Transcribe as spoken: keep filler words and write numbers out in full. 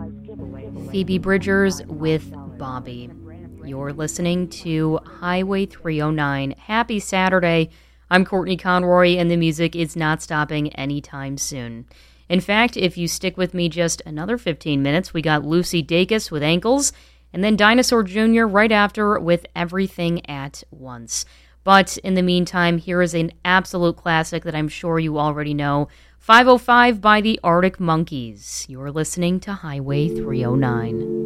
Phoebe Bridgers with Bobby. You're listening to Highway three oh nine. Happy Saturday. I'm Courtney Conroy, and the music is not stopping anytime soon. In fact, if you stick with me just another fifteen minutes, we got Lucy Dacus with Ankles, and then Dinosaur Junior right after with Everything at Once. But in the meantime, here is an absolute classic that I'm sure you already know, five oh five by the Arctic Monkeys. You're listening to Highway three oh nine.